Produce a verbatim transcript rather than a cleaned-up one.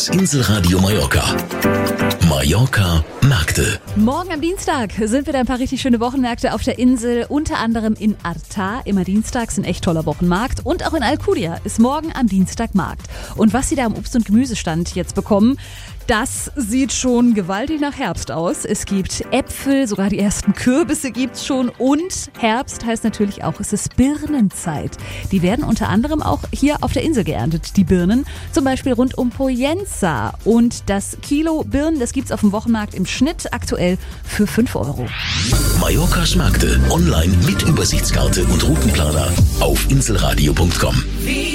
Das Inselradio Mallorca. Mallorca Märkte. Morgen am Dienstag sind wieder ein paar richtig schöne Wochenmärkte auf der Insel, unter anderem in Arta. Immer dienstags ein echt toller Wochenmarkt. Und auch in Alcudia ist morgen am Dienstag Markt. Und was Sie da am Obst- und Gemüsestand jetzt bekommen, das sieht schon gewaltig nach Herbst aus. Es gibt Äpfel, sogar die ersten Kürbisse gibt's schon. Und Herbst heißt natürlich auch, es ist Birnenzeit. Die werden unter anderem auch hier auf der Insel geerntet, die Birnen. Zum Beispiel rund um Poyenza. Und das Kilo Birnen, das gibt's auf dem Wochenmarkt im Schnitt aktuell für fünf Euro. Mallorcas Märkte online mit Übersichtskarte und Routenplaner auf inselradio punkt com.